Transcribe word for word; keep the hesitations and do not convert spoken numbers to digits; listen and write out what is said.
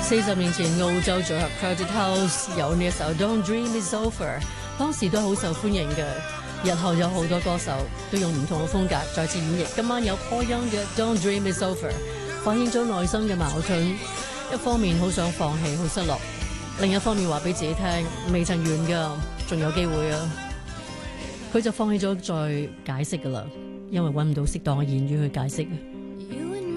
四十年前澳洲組合 Crowded House 有呢一首 Don't Dream It's Over， 當時都好受歡迎嘅。日後有好多歌手都用唔同嘅風格再次演繹。今晚有 Paul Young 嘅 Don't Dream It's Over， 反映咗內心嘅矛盾。一方面好想放棄，好失落；另一方面話俾自己聽，未曾完噶，仲有機會啊！佢就放棄咗再解釋噶啦，因為揾唔到適當嘅言語去解釋。